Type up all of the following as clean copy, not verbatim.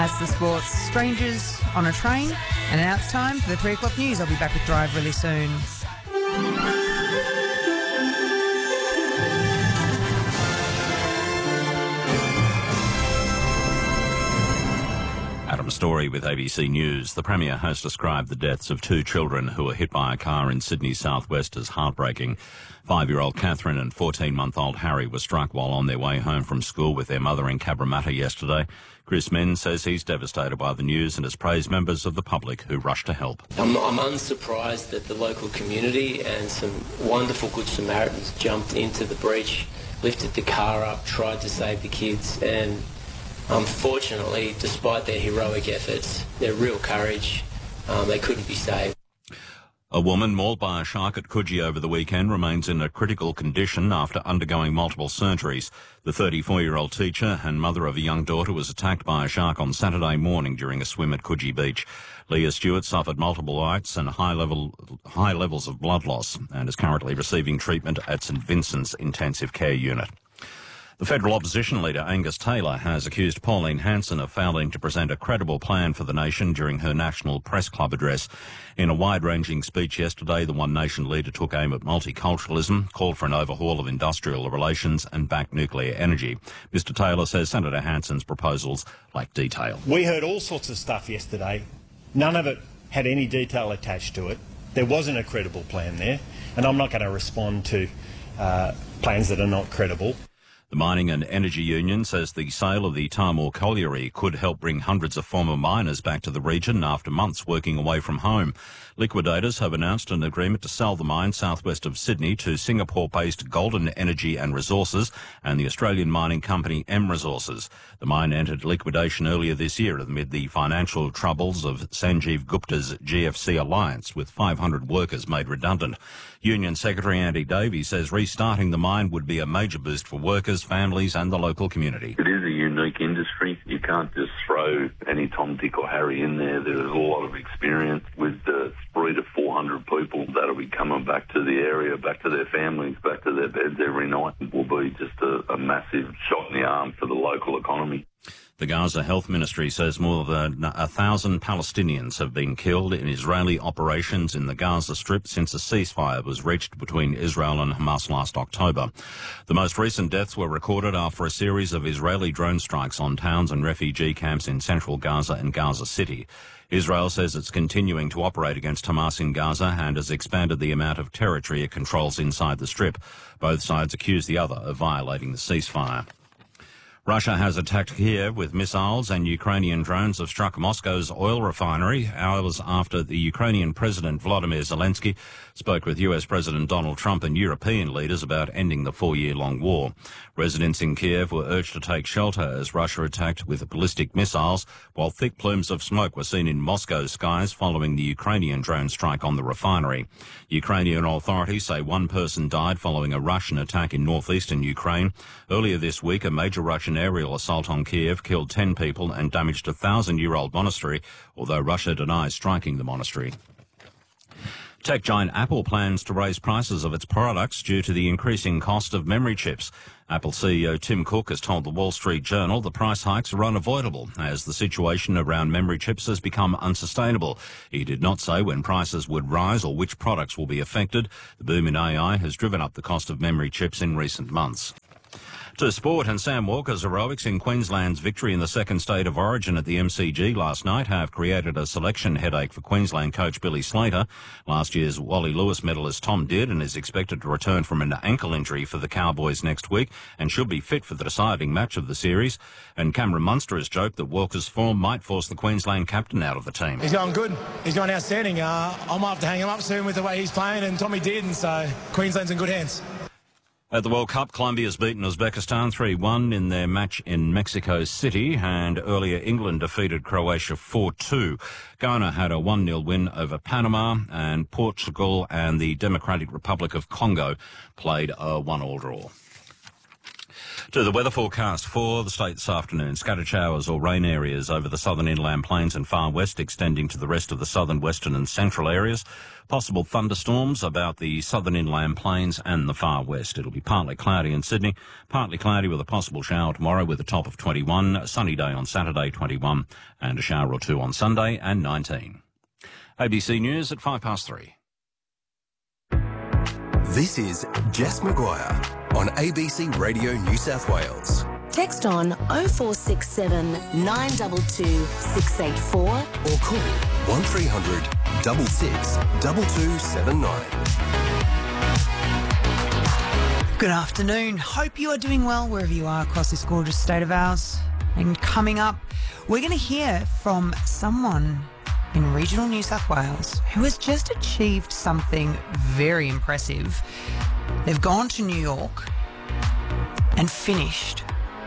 That's the sports. Strangers on a train. And now it's time for the 3 o'clock news. I'll be back with Drive really soon. Adam Story with ABC News. The Premier has described the deaths of 2 children who were hit by a car in Sydney's southwest as heartbreaking. 5-year-old Catherine and 14-month-old Harry were struck while on their way home from school with their mother in Cabramatta yesterday. Chris Menz says he's devastated by the news and has praised members of the public who rushed to help. I'm unsurprised that the local community and some wonderful Good Samaritans jumped into the breach, lifted the car up, tried to save the kids, and unfortunately, despite their heroic efforts, their real courage, they couldn't be saved. A woman mauled by a shark at Coogee over the weekend remains in a critical condition after undergoing multiple surgeries. The 34-year-old teacher and mother of a young daughter was attacked by a shark on Saturday morning during a swim at Coogee Beach. Leah Stewart suffered multiple bites and high levels of blood loss and is currently receiving treatment at St Vincent's Intensive Care Unit. The federal opposition leader Angus Taylor has accused Pauline Hanson of failing to present a credible plan for the nation during her National Press Club address. In a wide-ranging speech yesterday, the One Nation leader took aim at multiculturalism, called for an overhaul of industrial relations and backed nuclear energy. Mr Taylor says Senator Hanson's proposals lack detail. We heard all sorts of stuff yesterday. None of it had any detail attached to it. There wasn't a credible plan there, and I'm not going to respond to plans that are not credible. The Mining and Energy Union says the sale of the Tahmoor Colliery could help bring hundreds of former miners back to the region after months working away from home. Liquidators have announced an agreement to sell the mine southwest of Sydney to Singapore-based Golden Energy and Resources and the Australian mining company M Resources. The mine entered liquidation earlier this year amid the financial troubles of Sanjeev Gupta's GFC alliance, with 500 workers made redundant. Union Secretary Andy Davey says restarting the mine would be a major boost for workers, families and the local community. It is a unique industry. You can't just throw any Tom, Dick or Harry in there. There's a lot of experience with 300 to 400 people that'll be coming back to the area, back to their families, back to their beds every night. It will be just a massive shot in the arm for the local economy. The Gaza Health Ministry says more than 1,000 Palestinians have been killed in Israeli operations in the Gaza Strip since a ceasefire was reached between Israel and Hamas last October. The most recent deaths were recorded after a series of Israeli drone strikes on towns and refugee camps in central Gaza and Gaza City. Israel says it's continuing to operate against Hamas in Gaza and has expanded the amount of territory it controls inside the Strip. Both sides accuse the other of violating the ceasefire. Russia has attacked Kiev with missiles, and Ukrainian drones have struck Moscow's oil refinery hours after the Ukrainian President Volodymyr Zelensky spoke with US President Donald Trump and European leaders about ending the 4-year-long war. Residents in Kiev were urged to take shelter as Russia attacked with ballistic missiles, while thick plumes of smoke were seen in Moscow's skies following the Ukrainian drone strike on the refinery. Ukrainian authorities say one person died following a Russian attack in northeastern Ukraine. Earlier this week, a major Russian aerial assault on Kiev killed 10 people and damaged a 1,000-year-old monastery, although Russia denies striking the monastery. Tech giant Apple plans to raise prices of its products due to the increasing cost of memory chips. Apple CEO Tim Cook has told the Wall Street Journal the price hikes are unavoidable as the situation around memory chips has become unsustainable. He did not say when prices would rise or which products will be affected. The boom in AI has driven up the cost of memory chips in recent months. To sport, and Sam Walker's heroics in Queensland's victory in the second state of origin at the MCG last night have created a selection headache for Queensland coach Billy Slater. Last year's Wally Lewis medalist Tom Did and is expected to return from an ankle injury for the Cowboys next week and should be fit for the deciding match of the series. And Cameron Munster has joked that Walker's form might force the Queensland captain out of the team. He's going good. He's going outstanding. I might have to hang him up soon with the way he's playing, and Tommy did, and so Queensland's in good hands. At the World Cup, Colombia's beaten Uzbekistan 3-1 in their match in Mexico City, and earlier England defeated Croatia 4-2. Ghana had a 1-0 win over Panama, and Portugal and the Democratic Republic of Congo played a 1-1 draw. To the weather forecast for the state this afternoon. Scattered showers or rain areas over the southern inland plains and far west, extending to the rest of the southern, western and central areas. Possible thunderstorms about the southern inland plains and the far west. It'll be partly cloudy in Sydney, partly cloudy with a possible shower tomorrow with a top of 21, a sunny day on Saturday 21 and a shower or two on Sunday and 19. ABC News at 3:05. This is Jess Maguire on ABC Radio New South Wales. Text on 0467 922 684 or call 1300 66 2279. Good afternoon. Hope you are doing well wherever you are across this gorgeous state of ours. And coming up, we're going to hear from someone in regional New South Wales who has just achieved something very impressive. They've gone to New York and finished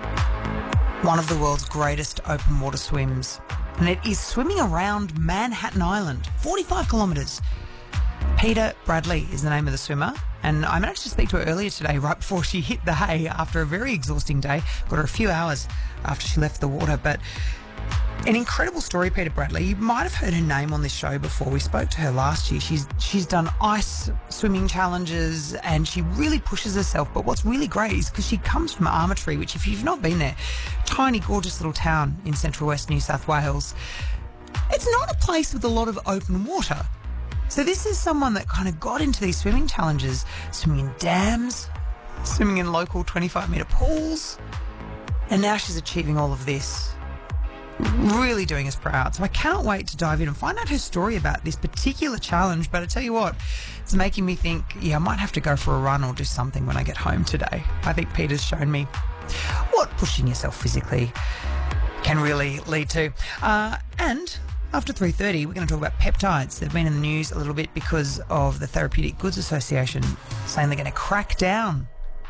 one of the world's greatest open water swims. And it is swimming around Manhattan Island, 45 kilometres. Peter Bradley is the name of the swimmer. And I managed to speak to her earlier today, right before she hit the hay after a very exhausting day. Got her a few hours after she left the water. But an incredible story, Peter Bradley. You might have heard her name on this show before. We spoke to her last year. She's done ice swimming challenges and she really pushes herself. But what's really great is because she comes from Armatree, which if you've not been there, tiny, gorgeous little town in central west New South Wales. It's not a place with a lot of open water. So this is someone that kind of got into these swimming challenges, swimming in dams, swimming in local 25-metre pools. And now she's achieving all of this. Really doing us proud. So I cannot wait to dive in and find out her story about this particular challenge. But I tell you what, it's making me think, I might have to go for a run or do something when I get home today. I think Peter's shown me what pushing yourself physically can really lead to. And after 3:30, we're going to talk about peptides. They've been in the news a little bit because of the Therapeutic Goods Association saying they're going to crack down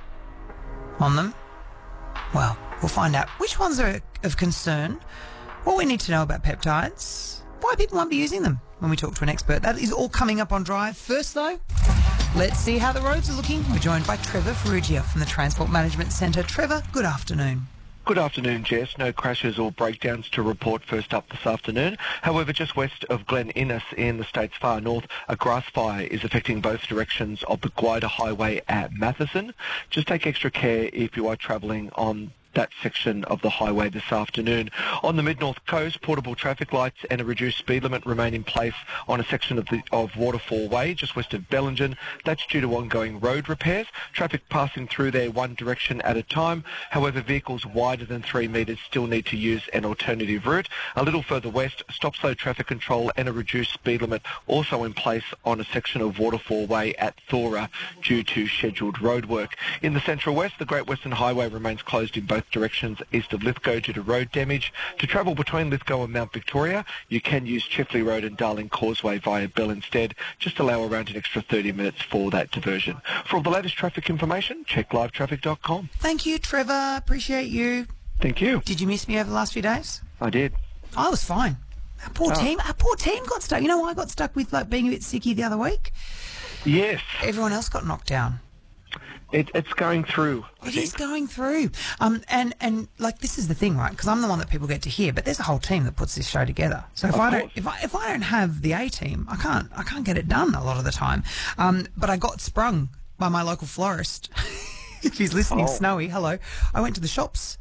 on them. Well, we'll find out which ones are of concern, what we need to know about peptides, why people might be using them when we talk to an expert. That is all coming up on Drive. First, though, let's see how the roads are looking. We're joined by Trevor Ferrugia from the Transport Management Centre. Trevor, good afternoon. Good afternoon, Jess. No crashes or breakdowns to report first up this afternoon. However, just west of Glen Innes in the state's far north, a grass fire is affecting both directions of the Guida Highway at Matheson. Just take extra care if you are travelling on that section of the highway this afternoon. On the mid-north coast, portable traffic lights and a reduced speed limit remain in place on a section of Waterfall Way, just west of Bellingen. That's due to ongoing road repairs. Traffic passing through there one direction at a time. However, vehicles wider than 3 metres still need to use an alternative route. A little further west, stop-slow traffic control and a reduced speed limit also in place on a section of Waterfall Way at Thora due to scheduled road work. In the central west, the Great Western Highway remains closed in both directions east of Lithgow due to road damage. To travel between Lithgow and Mount Victoria, you can use Chifley Road and Darling Causeway via Bell instead. Just allow around an extra 30 minutes for that diversion. For all the latest traffic information, check livetraffic.com. Thank you, Trevor. Appreciate you. Thank you. Did you miss me over the last few days? I did. I was fine. Our poor team got stuck. You know why I got stuck with being a bit sicky the other week? Yes. Everyone else got knocked down. It's going through. It is going through. And this is the thing, right? Because I'm the one that people get to hear, but there's a whole team that puts this show together. So if I don't have the A team, I can't get it done a lot of the time. But I got sprung by my local florist. If he's listening, Snowy, hello. I went to the shops,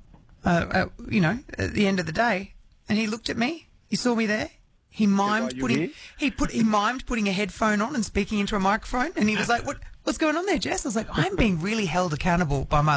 at the end of the day, and he looked at me. He saw me there. He mimed putting a headphone on and speaking into a microphone, and he was like, "What's going on there, Jess?" I was like, "I'm being really held accountable by my